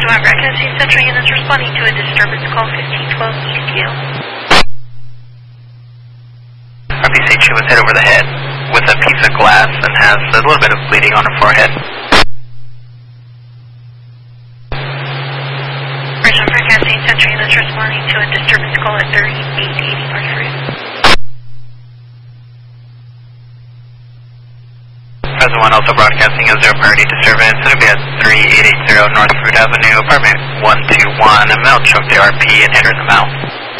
One Broadcasting Central units responding to a disturbance call 1512 East Yale. RPC was hit over the head with a piece of glass and has a little bit of bleeding on her forehead. One Broadcasting Central units responding to a disturbance call at 3880 North Fruit. Present 1 also broadcasting a zero priority disturbance. It'll be at 3880 North Fruit Avenue, apartment 121. A male choked the RP and hit her in the mouth.